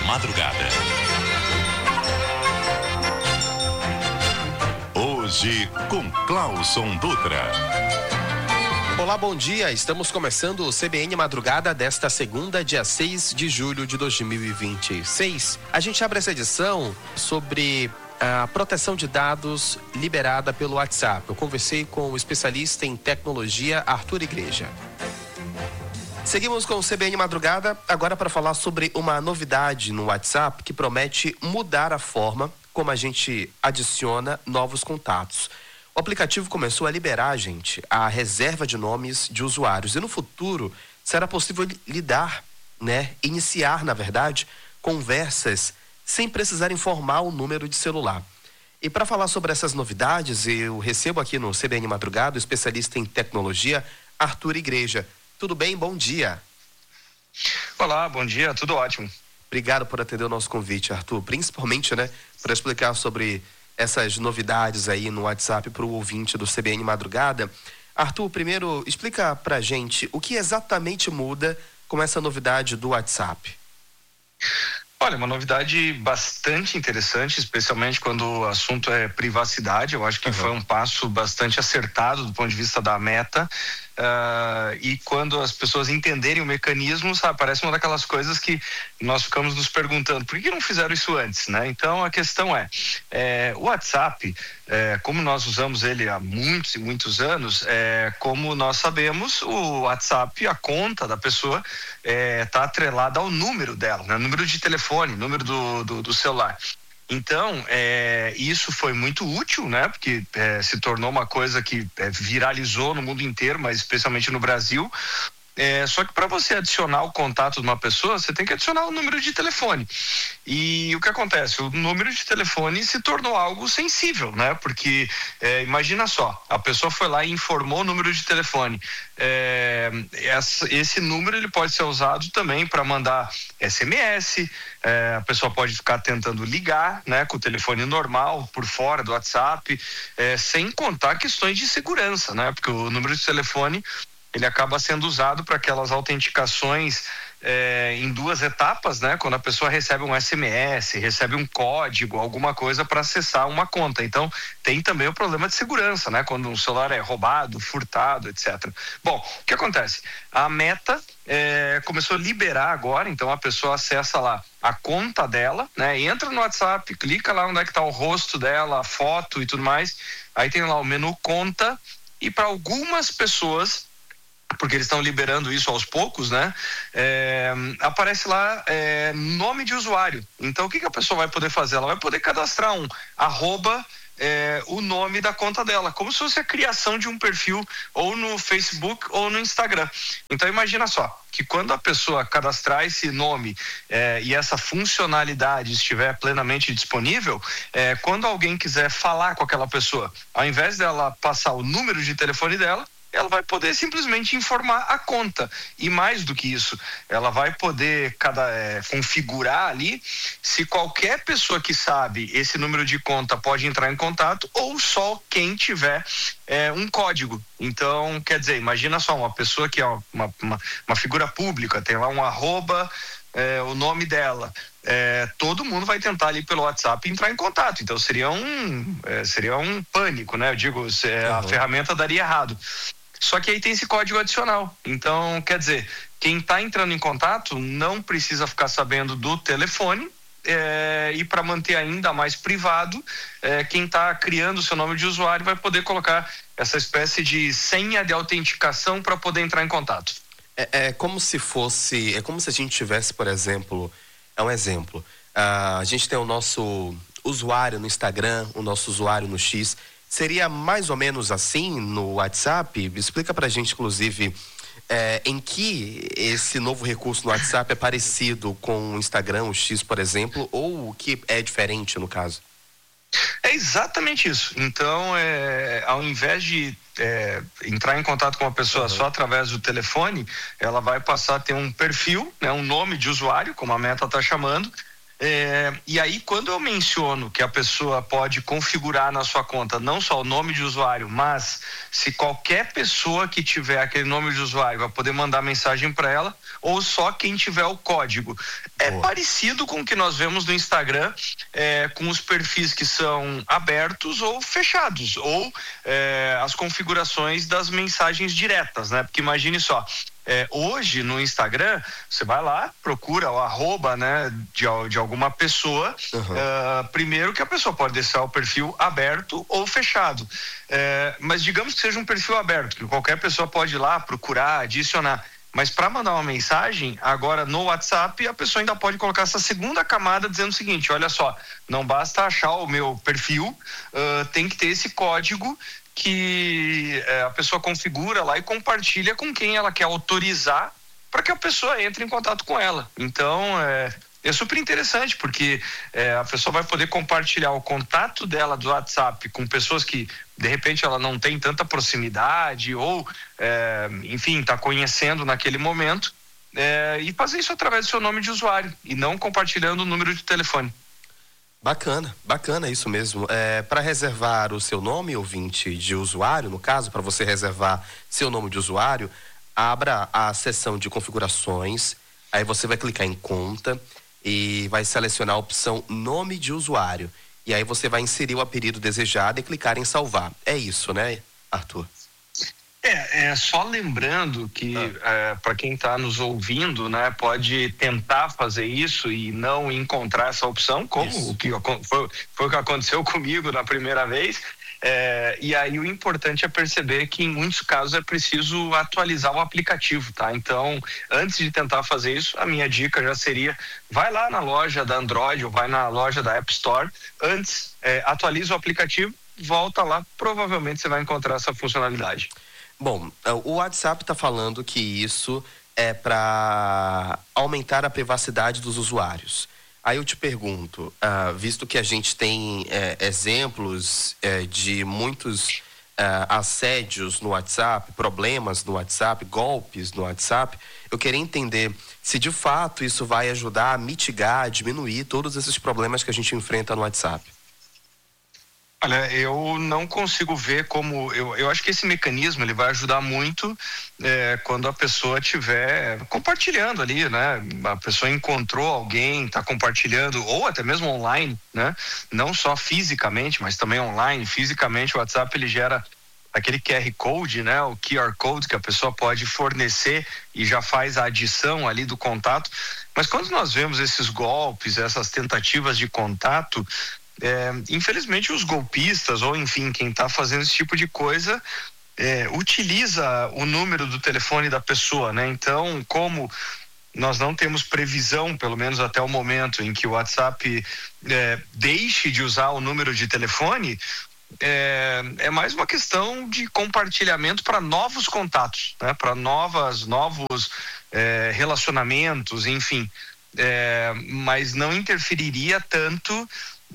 Madrugada. Hoje com Clauson Dutra. Olá, bom dia. Estamos começando o CBN Madrugada desta segunda, dia 6 de julho de 2026. A gente abre essa edição sobre a proteção de dados liberada pelo WhatsApp. Eu conversei com o especialista em tecnologia, Arthur Igreja. Seguimos com o CBN Madrugada, agora para falar sobre uma novidade no WhatsApp que promete mudar a forma como a gente adiciona novos contatos. O aplicativo começou a liberar, gente, a reserva de nomes de usuários. E no futuro será possível iniciar, na verdade, conversas sem precisar informar o número de celular. E para falar sobre essas novidades, eu recebo aqui no CBN Madrugada o especialista em tecnologia, Arthur Igreja. Tudo bem? Bom dia. Olá, bom dia, tudo ótimo. Obrigado por atender o nosso convite, Arthur. Principalmente, para explicar sobre essas novidades aí no WhatsApp para o ouvinte do CBN Madrugada. Arthur, primeiro, explica pra gente o que exatamente muda com essa novidade do WhatsApp. Olha, uma novidade bastante interessante, especialmente quando o assunto é privacidade. Eu acho que foi um passo bastante acertado do ponto de vista da Meta. E quando as pessoas entenderem o mecanismo, sabe, parece uma daquelas coisas que nós ficamos nos perguntando, por que não fizeram isso antes, né? Então a questão é o WhatsApp, como nós usamos ele há muitos e muitos anos, como nós sabemos, o WhatsApp, a conta da pessoa está atrelada ao número dela, né? Número de telefone, número do celular. Então, isso foi muito útil, né? Porque se tornou uma coisa que viralizou no mundo inteiro, mas especialmente no Brasil. Só que para você adicionar o contato de uma pessoa, você tem que adicionar o número de telefone. E o que acontece? O número de telefone se tornou algo sensível, né? Porque imagina só, a pessoa foi lá e informou o número de telefone. Esse número ele pode ser usado também para mandar SMS. A pessoa pode ficar tentando ligar, né, com o telefone normal por fora do WhatsApp, sem contar questões de segurança, né? Porque o número de telefone ele acaba sendo usado para aquelas autenticações em duas etapas, né? Quando a pessoa recebe um SMS, recebe um código, alguma coisa para acessar uma conta. Então, tem também o problema de segurança, né? Quando um celular é roubado, furtado, etc. Bom, o que acontece? A Meta começou a liberar agora, então a pessoa acessa lá a conta dela, né? Entra no WhatsApp, clica lá onde é que está o rosto dela, a foto e tudo mais. Aí tem lá o menu conta e para algumas pessoas, porque eles estão liberando isso aos poucos, né? Aparece lá nome de usuário. Então, o que a pessoa vai poder fazer? Ela vai poder cadastrar um arroba, o nome da conta dela, como se fosse a criação de um perfil ou no Facebook ou no Instagram. Então, imagina só, que quando a pessoa cadastrar esse nome e essa funcionalidade estiver plenamente disponível, quando alguém quiser falar com aquela pessoa, ao invés dela passar o número de telefone dela, ela vai poder simplesmente informar a conta. E mais do que isso, ela vai poder configurar ali se qualquer pessoa que sabe esse número de conta pode entrar em contato ou só quem tiver um código. Então, quer dizer, imagina só, uma pessoa que é uma figura pública, tem lá um arroba, o nome dela. Todo mundo vai tentar ali pelo WhatsApp entrar em contato. Então seria um pânico, né? Eu digo, a ferramenta daria errado. Só que aí tem esse código adicional. Então, quer dizer, quem está entrando em contato não precisa ficar sabendo do telefone, e para manter ainda mais privado, quem está criando o seu nome de usuário vai poder colocar essa espécie de senha de autenticação para poder entrar em contato. É como se a gente tivesse, por exemplo, um exemplo. A gente tem o nosso usuário no Instagram, o nosso usuário no X. Seria mais ou menos assim no WhatsApp? Explica pra gente, inclusive, em que esse novo recurso no WhatsApp é parecido com o Instagram, o X, por exemplo, ou o que é diferente no caso? É exatamente isso. Então, ao invés de entrar em contato com uma pessoa só através do telefone, ela vai passar a ter um perfil, né, um nome de usuário, como a Meta está chamando, E aí, quando eu menciono que a pessoa pode configurar na sua conta não só o nome de usuário, mas se qualquer pessoa que tiver aquele nome de usuário vai poder mandar mensagem para ela, ou só quem tiver o código. É parecido com o que nós vemos no Instagram, com os perfis que são abertos ou fechados, ou as configurações das mensagens diretas, né? Porque imagine só, hoje no Instagram, você vai lá, procura o arroba, né, de alguma pessoa. Primeiro que a pessoa pode deixar o perfil aberto ou fechado. Mas digamos que seja um perfil aberto, que qualquer pessoa pode ir lá procurar, adicionar. Mas para mandar uma mensagem, agora no WhatsApp, a pessoa ainda pode colocar essa segunda camada dizendo o seguinte: olha só, não basta achar o meu perfil, tem que ter esse código que a pessoa configura lá e compartilha com quem ela quer autorizar para que a pessoa entre em contato com ela. Então, é super interessante, porque a pessoa vai poder compartilhar o contato dela do WhatsApp com pessoas que, de repente, ela não tem tanta proximidade ou, enfim, está conhecendo naquele momento, e fazer isso através do seu nome de usuário e não compartilhando o número de telefone. Bacana isso mesmo. Para reservar o seu nome, ouvinte, de usuário, no caso, para você reservar seu nome de usuário, abra a seção de configurações, aí você vai clicar em conta e vai selecionar a opção nome de usuário. E aí você vai inserir o apelido desejado e clicar em salvar. É isso, né, Arthur? Só lembrando que para quem está nos ouvindo, né, pode tentar fazer isso e não encontrar essa opção, como o que foi o que aconteceu comigo na primeira vez. E aí o importante é perceber que em muitos casos é preciso atualizar o aplicativo, tá? Então, antes de tentar fazer isso, a minha dica já seria: vai lá na loja da Android ou vai na loja da App Store, antes atualiza o aplicativo, volta lá, provavelmente você vai encontrar essa funcionalidade. Bom, o WhatsApp está falando que isso é para aumentar a privacidade dos usuários. Aí eu te pergunto, visto que a gente tem exemplos de muitos assédios no WhatsApp, problemas no WhatsApp, golpes no WhatsApp, eu queria entender se de fato isso vai ajudar a mitigar, a diminuir todos esses problemas que a gente enfrenta no WhatsApp. Olha, eu não consigo ver como... Eu acho que esse mecanismo ele vai ajudar muito quando a pessoa estiver compartilhando ali, né? A pessoa encontrou alguém, está compartilhando, ou até mesmo online, né? Não só fisicamente, mas também online. Fisicamente, o WhatsApp ele gera aquele QR Code, né? O QR Code que a pessoa pode fornecer e já faz a adição ali do contato. Mas quando nós vemos esses golpes, essas tentativas de contato... infelizmente os golpistas ou enfim quem está fazendo esse tipo de coisa utiliza o número do telefone da pessoa, né? Então, como nós não temos previsão, pelo menos até o momento em que o WhatsApp deixe de usar o número de telefone, é mais uma questão de compartilhamento para novos contatos, né? Para novos relacionamentos, enfim, mas não interferiria tanto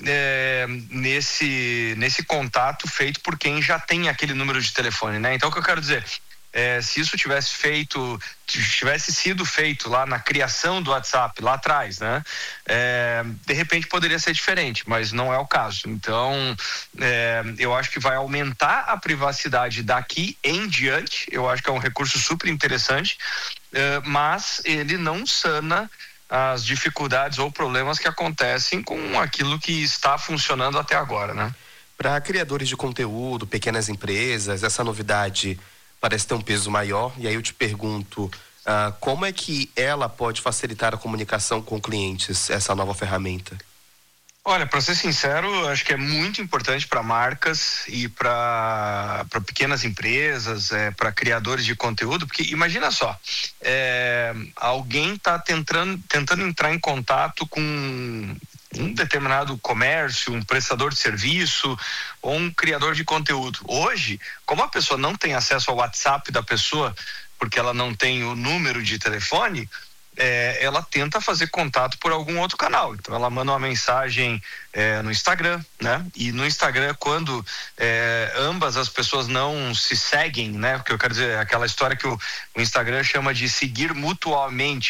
nesse contato feito por quem já tem aquele número de telefone, né? Então, o que eu quero dizer, se isso tivesse sido feito lá na criação do WhatsApp, lá atrás, né? De repente poderia ser diferente, mas não é o caso. Então, eu acho que vai aumentar a privacidade daqui em diante. Eu acho que é um recurso super interessante, mas ele não sana as dificuldades ou problemas que acontecem com aquilo que está funcionando até agora, né? Para criadores de conteúdo, pequenas empresas, essa novidade parece ter um peso maior. E aí eu te pergunto, como é que ela pode facilitar a comunicação com clientes, essa nova ferramenta? Olha, para ser sincero, acho que é muito importante para marcas e para pequenas empresas, para criadores de conteúdo, porque imagina só, alguém está tentando entrar em contato com um determinado comércio, um prestador de serviço ou um criador de conteúdo. Hoje, como a pessoa não tem acesso ao WhatsApp da pessoa, porque ela não tem o número de telefone, ela tenta fazer contato por algum outro canal. Então ela manda uma mensagem no Instagram, né? E no Instagram, quando ambas as pessoas não se seguem, né? Porque eu quero dizer, aquela história que o Instagram chama de seguir mutuamente.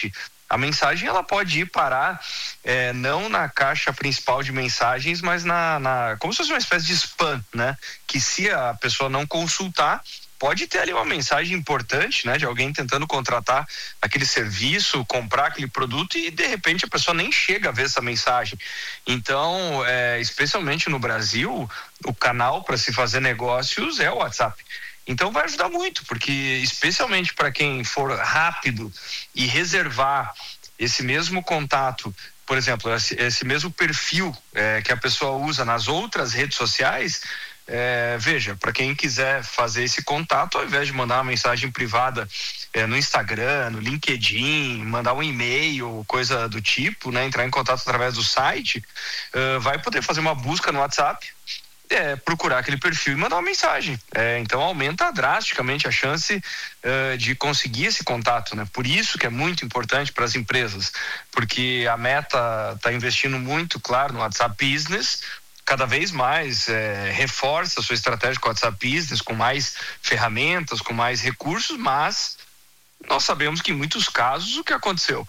a mensagem ela pode ir parar não na caixa principal de mensagens, mas como se fosse uma espécie de spam, né? Que se a pessoa não consultar, pode ter ali uma mensagem importante, né, de alguém tentando contratar aquele serviço, comprar aquele produto e de repente a pessoa nem chega a ver essa mensagem. Então, especialmente no Brasil, o canal para se fazer negócios é o WhatsApp. Então vai ajudar muito, porque especialmente para quem for rápido e reservar esse mesmo contato, por exemplo, esse mesmo perfil que a pessoa usa nas outras redes sociais. Veja, para quem quiser fazer esse contato, ao invés de mandar uma mensagem privada no Instagram, no LinkedIn, mandar um e-mail, coisa do tipo, né, entrar em contato através do site, vai poder fazer uma busca no WhatsApp, procurar aquele perfil e mandar uma mensagem. Então aumenta drasticamente a chance de conseguir esse contato, né? Por isso que é muito importante para as empresas, porque a Meta está investindo muito, claro, no WhatsApp Business, cada vez mais reforça a sua estratégia com o WhatsApp Business, com mais ferramentas, com mais recursos, mas nós sabemos que em muitos casos o que aconteceu,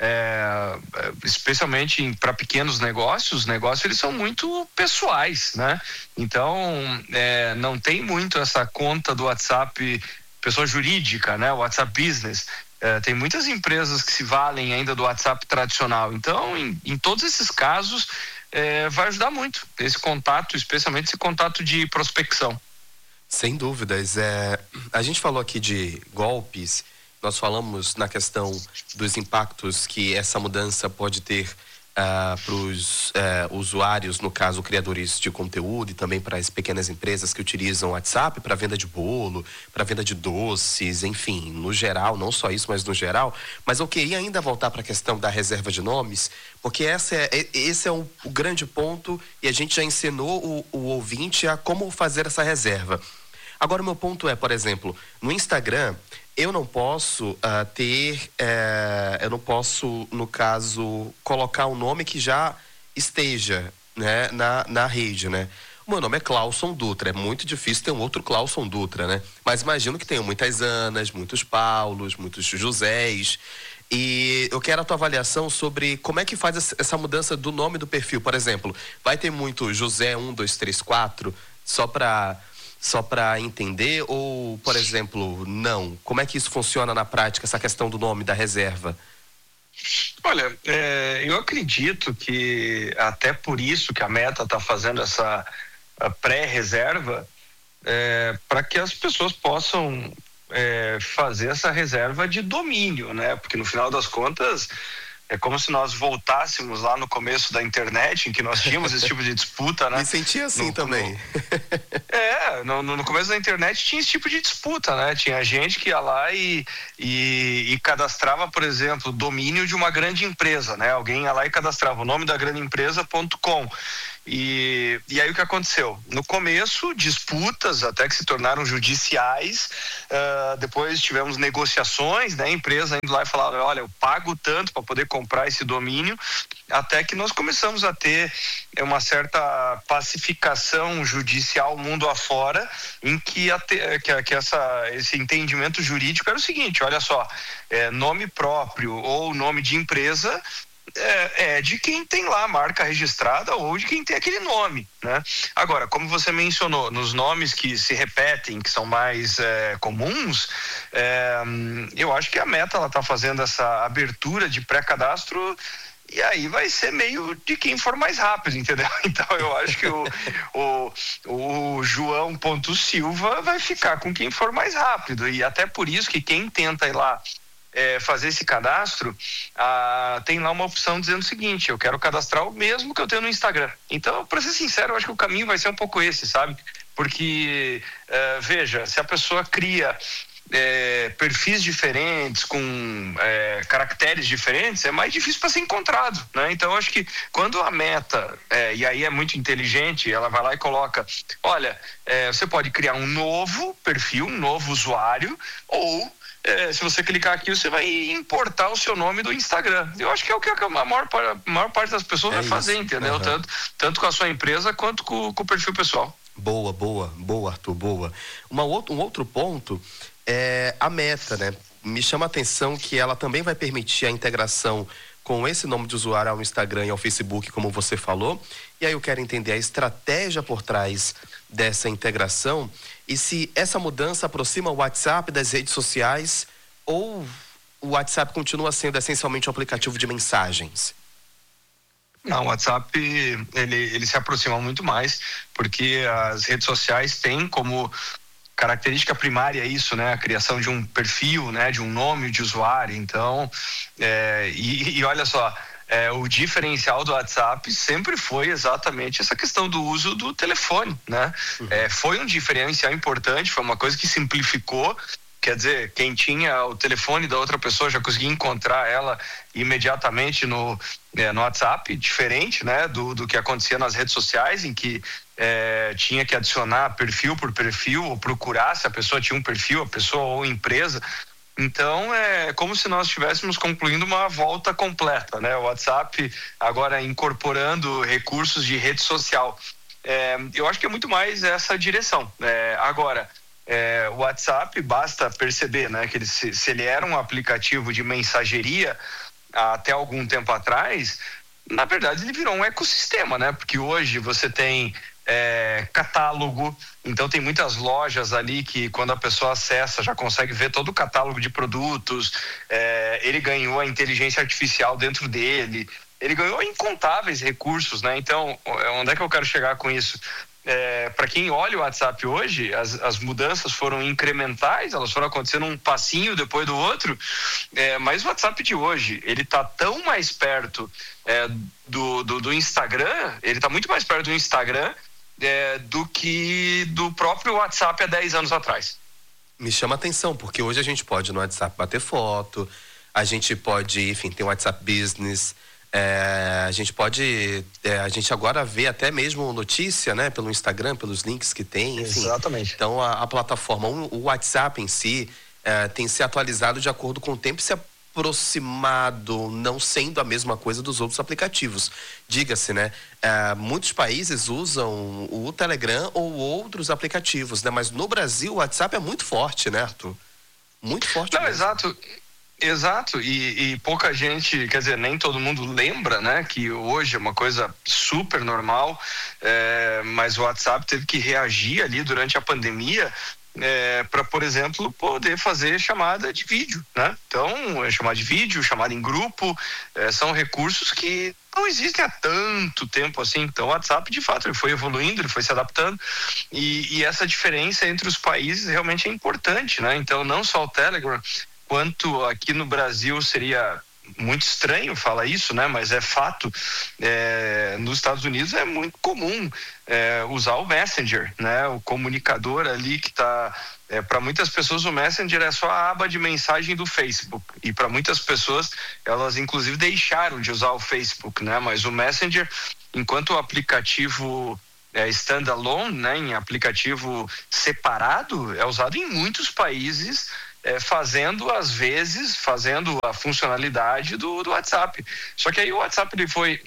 especialmente para pequenos negócios, os negócios eles são muito pessoais, né? Então não tem muito essa conta do WhatsApp pessoa jurídica, né? O WhatsApp Business. Tem muitas empresas que se valem ainda do WhatsApp tradicional. Então, em todos esses casos, vai ajudar muito esse contato, especialmente esse contato de prospecção. Sem dúvidas. A gente falou aqui de golpes, nós falamos na questão dos impactos que essa mudança pode ter para os usuários, no caso, criadores de conteúdo, e também para as pequenas empresas que utilizam o WhatsApp para venda de bolo, para venda de doces, enfim, no geral, não só isso, mas no geral. Mas eu queria ainda voltar para a questão da reserva de nomes, porque esse é o grande ponto, e a gente já ensinou o ouvinte a como fazer essa reserva. Agora, o meu ponto por exemplo, no Instagram, eu não posso no caso, colocar um nome que já esteja, né, na rede, né? O meu nome é Clauson Dutra, é muito difícil ter um outro Clauson Dutra, né? Mas imagino que tenham muitas Anas, muitos Paulos, muitos Josés. E eu quero a tua avaliação sobre como é que faz essa mudança do nome do perfil. Por exemplo, vai ter muito José 1, 2, 3, 4, só para entender, ou, por exemplo, não? Como é que isso funciona na prática, essa questão do nome da reserva? Olha, eu acredito que até por isso que a Meta está fazendo essa pré-reserva, para que as pessoas possam fazer essa reserva de domínio, né? Porque no final das contas é como se nós voltássemos lá no começo da internet, em que nós tínhamos esse tipo de disputa, né? Me senti assim também. No começo da internet tinha esse tipo de disputa, né? Tinha gente que ia lá e cadastrava, por exemplo, o domínio de uma grande empresa, né? Alguém ia lá e cadastrava o nome da grande empresa.com. E aí o que aconteceu? No começo, disputas até que se tornaram judiciais, depois tivemos negociações, né? A empresa indo lá e falava, olha, eu pago tanto para poder comprar esse domínio, até que nós começamos a ter uma certa pacificação judicial mundo afora, em que esse entendimento jurídico era o seguinte, olha só, nome próprio ou nome de empresa de quem tem lá a marca registrada ou de quem tem aquele nome, né? Agora, como você mencionou, nos nomes que se repetem, que são mais comuns, eu acho que a Meta ela está fazendo essa abertura de pré-cadastro e aí vai ser meio de quem for mais rápido, entendeu? Então eu acho que o João.Silva vai ficar com quem for mais rápido, e até por isso que quem tenta ir lá fazer esse cadastro, tem lá uma opção dizendo o seguinte, eu quero cadastrar o mesmo que eu tenho no Instagram. Então, para ser sincero, eu acho que o caminho vai ser um pouco esse, sabe? Porque, veja, se a pessoa cria perfis diferentes, com caracteres diferentes, é mais difícil para ser encontrado, né? Então, eu acho que quando a Meta, e aí é muito inteligente, ela vai lá e coloca, olha, você pode criar um novo perfil, um novo usuário, ou se você clicar aqui, você vai importar o seu nome do Instagram. Eu acho que é o que a maior parte das pessoas vai fazer, entendeu? Uhum. Tanto com a sua empresa quanto com o perfil pessoal. Boa, Arthur, boa. Um outro ponto é a Meta, né? me chama a atenção que ela também vai permitir a integração com esse nome de usuário ao Instagram e ao Facebook, como você falou. E aí eu quero entender a estratégia por trás dessa integração e se essa mudança aproxima o WhatsApp das redes sociais ou o WhatsApp continua sendo essencialmente um aplicativo de mensagens. Não, o WhatsApp, ele se aproxima muito mais, porque as redes sociais têm como característica primária isso, né? A criação de um perfil, né? De um nome de usuário. Então, e olha só, o diferencial do WhatsApp sempre foi exatamente essa questão do uso do telefone, né? Foi um diferencial importante, foi uma coisa que simplificou. Quer dizer, quem tinha o telefone da outra pessoa já conseguia encontrar ela imediatamente no WhatsApp, diferente, né, do que acontecia nas redes sociais, em que tinha que adicionar perfil por perfil, ou procurar se a pessoa tinha um perfil, a pessoa ou a empresa. Então, é como se nós estivéssemos concluindo uma volta completa, né? O WhatsApp agora incorporando recursos de rede social. Eu acho que é muito mais essa direção. Agora, o WhatsApp, basta perceber, né, que se ele era um aplicativo de mensageria até algum tempo atrás, na verdade ele virou um ecossistema, né? Porque hoje você tem catálogo, então tem muitas lojas ali que quando a pessoa acessa já consegue ver todo o catálogo de produtos, ele ganhou a inteligência artificial dentro dele, ele ganhou incontáveis recursos, né? Então, onde é que eu quero chegar com isso? Para quem olha o WhatsApp hoje, as mudanças foram incrementais, elas foram acontecendo um passinho depois do outro, mas o WhatsApp de hoje, ele está tão mais perto do Instagram, ele está muito mais perto do Instagram do que do próprio WhatsApp há 10 anos atrás. Me chama a atenção, porque hoje a gente pode no WhatsApp bater foto, a gente pode, enfim, ter um WhatsApp Business. A gente agora vê até mesmo notícia, né, pelo Instagram, pelos links que tem, enfim. Exatamente. Então a plataforma, o WhatsApp em si tem se atualizado de acordo com o tempo e se aproximado, não sendo a mesma coisa dos outros aplicativos. Diga-se, né, muitos países usam o Telegram ou outros aplicativos, né, mas no Brasil o WhatsApp é muito forte, né, Arthur? Muito forte. Não, mesmo. Exato, e pouca gente, quer dizer, nem todo mundo lembra, né, que hoje é uma coisa super normal, mas o WhatsApp teve que reagir ali durante a pandemia para, por exemplo, poder fazer chamada de vídeo, né? Então, chamada de vídeo, chamada em grupo, são recursos que não existem há tanto tempo assim. Então, o WhatsApp, de fato, ele foi evoluindo, ele foi se adaptando, e essa diferença entre os países realmente é importante, né? Então, não só o Telegram, quanto aqui no Brasil seria muito estranho falar isso, né? Mas é fato. Nos Estados Unidos é muito comum usar o Messenger, né? O comunicador ali que está... para muitas pessoas o Messenger é só a aba de mensagem do Facebook, e para muitas pessoas elas inclusive deixaram de usar o Facebook, né? Mas o Messenger, enquanto o aplicativo standalone, né? Em aplicativo separado, é usado em muitos países, fazendo a funcionalidade do WhatsApp. Só que aí o WhatsApp ele foi,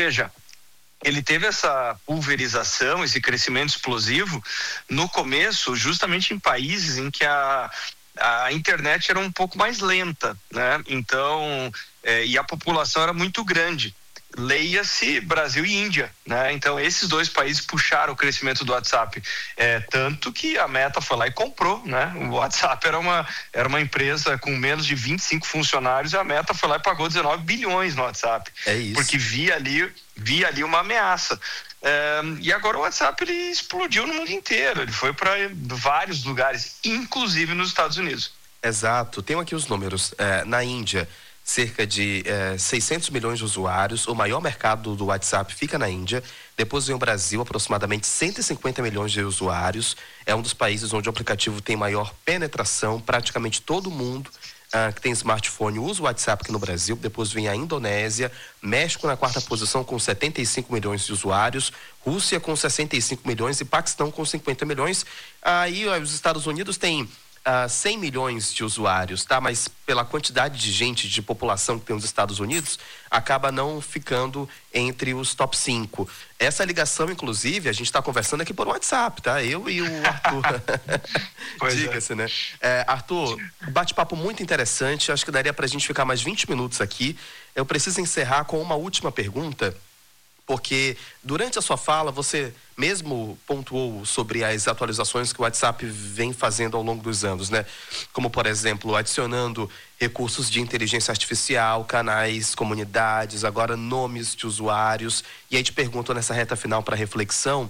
ele teve essa pulverização, esse crescimento explosivo no começo, justamente em países em que a internet era um pouco mais lenta, né? Então, e a população era muito grande. Leia-se Brasil e Índia, né? Então esses dois países puxaram o crescimento do WhatsApp, tanto que a Meta foi lá e comprou, né? O WhatsApp era uma empresa com menos de 25 funcionários, e a Meta foi lá e pagou 19 bilhões no WhatsApp, porque via ali uma ameaça. E agora o WhatsApp ele explodiu no mundo inteiro, ele foi para vários lugares, inclusive nos Estados Unidos. Exato, tenho aqui os números. Na Índia, cerca de 600 milhões de usuários. O maior mercado do WhatsApp fica na Índia. Depois vem o Brasil, aproximadamente 150 milhões de usuários. É um dos países onde o aplicativo tem maior penetração. Praticamente todo mundo que tem smartphone usa o WhatsApp aqui no Brasil. Depois vem a Indonésia, México na quarta posição com 75 milhões de usuários, Rússia com 65 milhões e Paquistão com 50 milhões. Aí os Estados Unidos têm 100 milhões de usuários, tá? Mas pela quantidade de gente, de população que tem nos Estados Unidos, acaba não ficando entre os top 5. Essa ligação, inclusive, a gente está conversando aqui por WhatsApp, tá? Eu e o Arthur. Diga-se, né? Arthur, bate-papo muito interessante. Acho que daria pra gente ficar mais 20 minutos aqui. Eu preciso encerrar com uma última pergunta, porque durante a sua fala você mesmo pontuou sobre as atualizações que o WhatsApp vem fazendo ao longo dos anos, né? Como, por exemplo, adicionando recursos de inteligência artificial, canais, comunidades, agora nomes de usuários. E aí te pergunto nessa reta final para reflexão,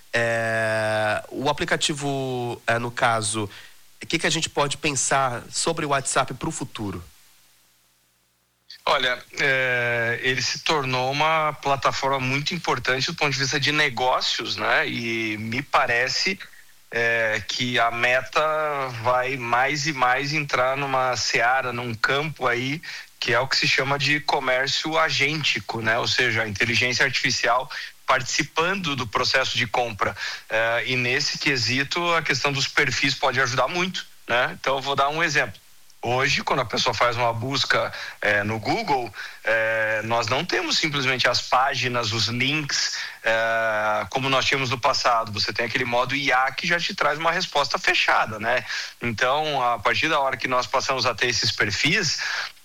o aplicativo, no caso, o que a gente pode pensar sobre o WhatsApp para o futuro? Olha, ele se tornou uma plataforma muito importante do ponto de vista de negócios, né? E me parece que a Meta vai mais e mais entrar numa seara, num campo aí, que é o que se chama de comércio agêntico, né? Ou seja, a inteligência artificial participando do processo de compra. E nesse quesito, a questão dos perfis pode ajudar muito, né? Então, eu vou dar um exemplo. Hoje, quando a pessoa faz uma busca no Google, nós não temos simplesmente as páginas, os links, como nós tínhamos no passado. Você tem aquele modo IA que já te traz uma resposta fechada, né? Então, a partir da hora que nós passamos a ter esses perfis,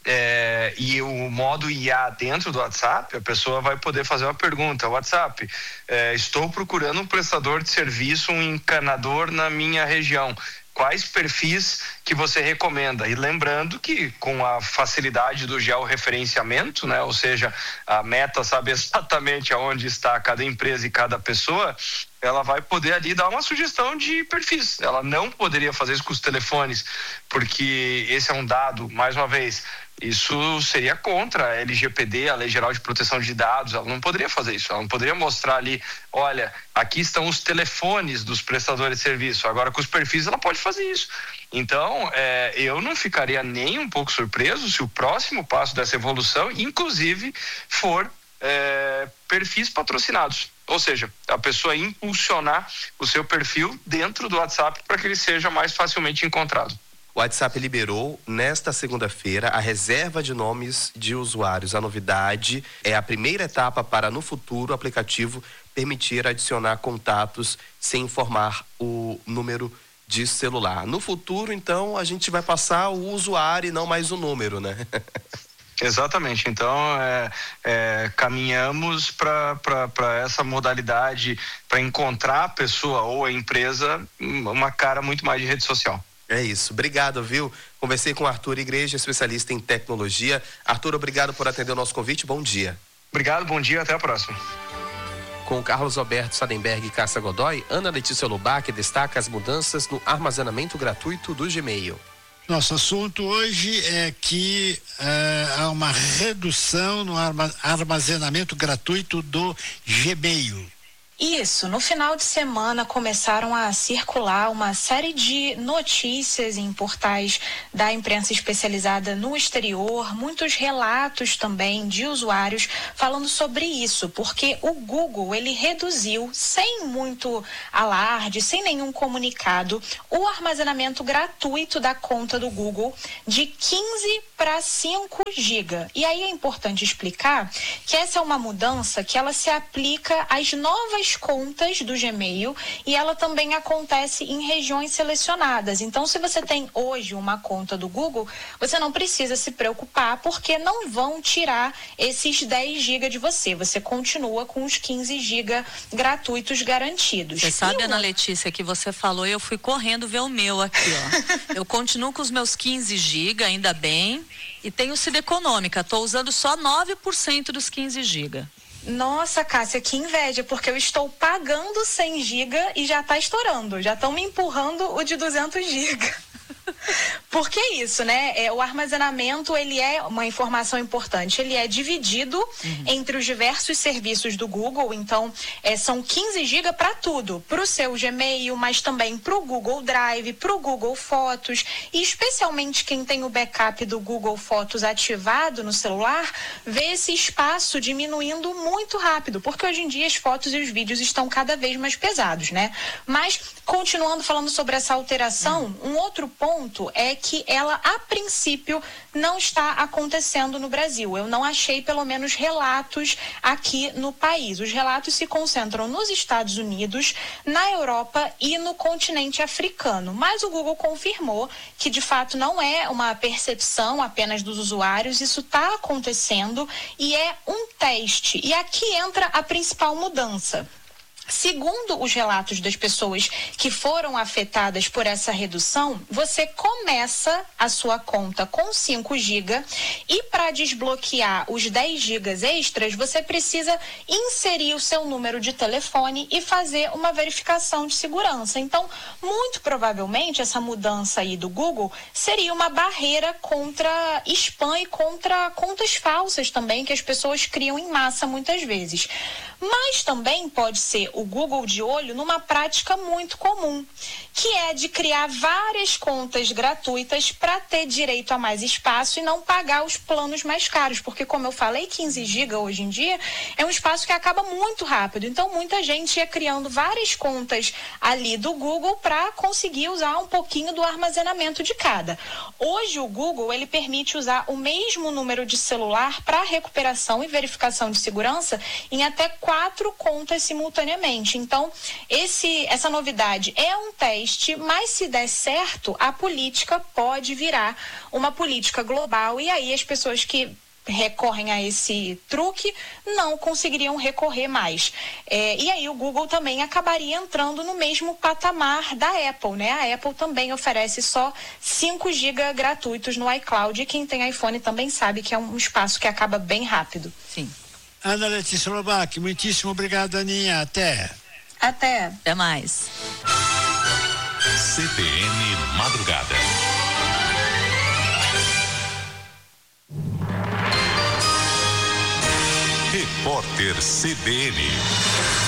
e o modo IA dentro do WhatsApp, a pessoa vai poder fazer uma pergunta: WhatsApp, estou procurando um prestador de serviço, um encanador na minha região. Quais perfis que você recomenda? E lembrando que com a facilidade do georreferenciamento, né? Ou seja, a Meta sabe exatamente aonde está cada empresa e cada pessoa, ela vai poder ali dar uma sugestão de perfis. Ela não poderia fazer isso com os telefones, porque esse é um dado, mais uma vez, isso seria contra a LGPD, a Lei Geral de Proteção de Dados. Ela não poderia fazer isso, ela não poderia mostrar ali, olha, aqui estão os telefones dos prestadores de serviço. Agora, com os perfis, ela pode fazer isso. Então, eu não ficaria nem um pouco surpreso se o próximo passo dessa evolução, inclusive, for perfis patrocinados. Ou seja, a pessoa impulsionar o seu perfil dentro do WhatsApp para que ele seja mais facilmente encontrado. O WhatsApp liberou nesta segunda-feira a reserva de nomes de usuários. A novidade é a primeira etapa para, no futuro, o aplicativo permitir adicionar contatos sem informar o número de celular. No futuro, então, a gente vai passar o usuário e não mais o número, né? Exatamente. Então, caminhamos para essa modalidade, para encontrar a pessoa ou a empresa uma cara muito mais de rede social. É isso. Obrigado, viu? Conversei com Arthur Igreja, especialista em tecnologia. Arthur, obrigado por atender o nosso convite. Bom dia. Obrigado, bom dia, até a próxima. Com Carlos Alberto Sadenberg e Cássia Godoy, Ana Letícia Lubac destaca as mudanças no armazenamento gratuito do Gmail. Nosso assunto hoje é que há uma redução no armazenamento gratuito do Gmail. Isso, no final de semana começaram a circular uma série de notícias em portais da imprensa especializada no exterior, muitos relatos também de usuários falando sobre isso, porque o Google, ele reduziu, sem muito alarde, sem nenhum comunicado, o armazenamento gratuito da conta do Google de 15 para 5 GB. E aí é importante explicar que essa é uma mudança que ela se aplica às novas contas do Gmail e ela também acontece em regiões selecionadas. Então, se você tem hoje uma conta do Google, você não precisa se preocupar porque não vão tirar esses 10 GB de você. Você continua com os 15 GB gratuitos garantidos. Você sabe, Ana Letícia, que você falou e eu fui correndo ver o meu aqui, ó. Eu continuo com os meus 15 GB, ainda bem, e tenho sido econômica. Estou usando só 9% dos 15 GB. Nossa, Cássia, que inveja, porque eu estou pagando 100 GB e já está estourando. Já estão me empurrando o de 200 GB. Porque é isso, né? O armazenamento, ele é uma informação importante. Ele é dividido entre os diversos serviços do Google. Então, são 15 GB para tudo. Para o seu Gmail, mas também para o Google Drive, para o Google Fotos. E especialmente quem tem o backup do Google Fotos ativado no celular, vê esse espaço diminuindo muito rápido. Porque hoje em dia as fotos e os vídeos estão cada vez mais pesados, né? Mas, continuando falando sobre essa alteração, um outro ponto é que ela, a princípio, não está acontecendo no Brasil. Eu não achei, pelo menos, relatos aqui no país. Os relatos se concentram nos Estados Unidos, na Europa e no continente africano. Mas o Google confirmou que, de fato, não é uma percepção apenas dos usuários. Isso está acontecendo e é um teste. E aqui entra a principal mudança. Segundo os relatos das pessoas que foram afetadas por essa redução, você começa a sua conta com 5 GB e para desbloquear os 10 GB extras, você precisa inserir o seu número de telefone e fazer uma verificação de segurança. Então, muito provavelmente, essa mudança aí do Google seria uma barreira contra spam e contra contas falsas também, que as pessoas criam em massa muitas vezes. Mas também pode ser o Google de olho numa prática muito comum, que é de criar várias contas gratuitas para ter direito a mais espaço e não pagar os planos mais caros, porque como eu falei, 15 GB hoje em dia é um espaço que acaba muito rápido, então muita gente ia criando várias contas ali do Google para conseguir usar um pouquinho do armazenamento de cada. Hoje o Google, ele permite usar o mesmo número de celular para recuperação e verificação de segurança em até 4 contas simultaneamente. Então, essa novidade é um teste, mas se der certo, a política pode virar uma política global e aí as pessoas que recorrem a esse truque não conseguiriam recorrer mais. E aí o Google também acabaria entrando no mesmo patamar da Apple, né? A Apple também oferece só 5 GB gratuitos no iCloud e quem tem iPhone também sabe que é um espaço que acaba bem rápido. Sim. Ana Letícia Lobac, muitíssimo obrigado, Aninha. Até mais. CBN Madrugada. Repórter CBN.